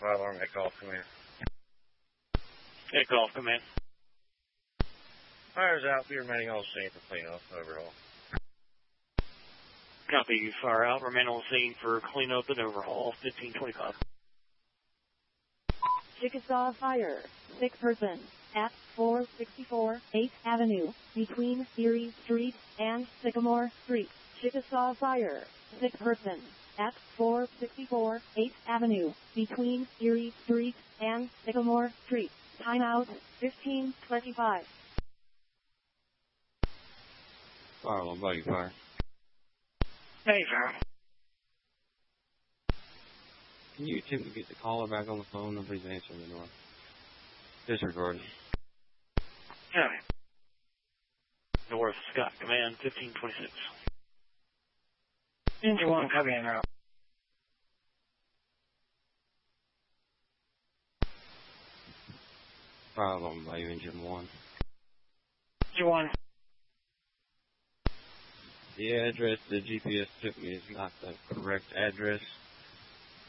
5 alarm, Echo Off Command. Echo Off Command. Fire's out, be remaining on scene for cleanup, overhaul. Copy, fire out, remain on scene for cleanup and overhaul, 1525. Chickasaw Fire, 6 persons, at 464 8th Avenue, between Erie Street and Sycamore Street. Chickasaw Fire, 6 persons, at 464 8th Avenue, between Erie Street and Sycamore Street. Timeout, 1525. Fire alarm, buggy fire. Hey, fire. Can you attempt to get the caller back on the phone and please answer the door? Disregard. Copy. North Scott, command 1526. Engine 1, copy en route. Fire alarm, by engine 1. Engine 1. The address the GPS took me is not the correct address.